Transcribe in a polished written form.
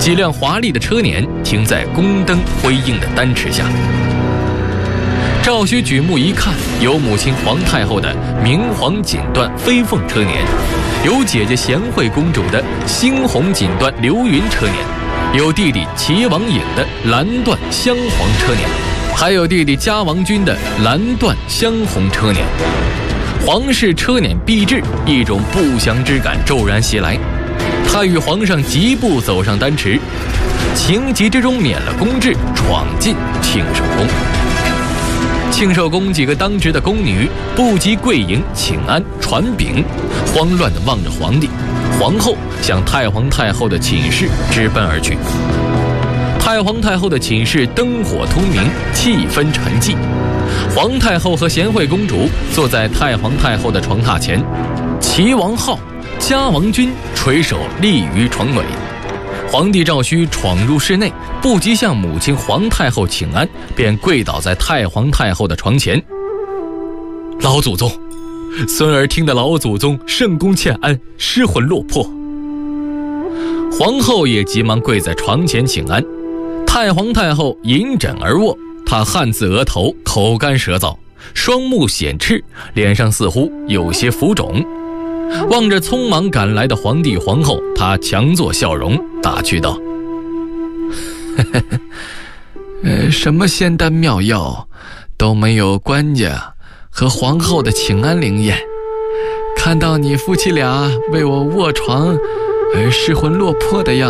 几辆华丽的车辇停在宫灯辉映的丹池下。赵顼举目一看，有母亲皇太后的明黄锦缎飞凤车辇，有姐姐贤惠公主的猩红锦缎流云车辇，有弟弟齐王颖的蓝缎香黄车辇，还有弟弟嘉王君的蓝缎香红车辇。皇室车辇毕至，一种不祥之感骤然袭来。他与皇上疾步走上丹池，情急之中免了宫制，闯进庆寿宫。庆寿宫几个当值的宫女不及跪迎请安传禀，慌乱地望着皇帝。皇后向太皇太后的寝室直奔而去。太皇太后的寝室灯火通明，气氛沉寂。皇太后和贤惠公主坐在太皇太后的床榻前，齐王浩、嘉王君垂手立于床尾。皇帝赵顼闯入室内，不及向母亲皇太后请安，便跪倒在太皇太后的床前。老祖宗，孙儿听得老祖宗圣功欠安，失魂落魄。皇后也急忙跪在床前请安。太皇太后引枕而卧，她汗自额头，口干舌燥，双目显赤，脸上似乎有些浮肿。望着匆忙赶来的皇帝皇后，她强作笑容，打趣道：什么仙丹妙药都没有官家和皇后的请安灵验，看到你夫妻俩为我卧床而失魂落魄的样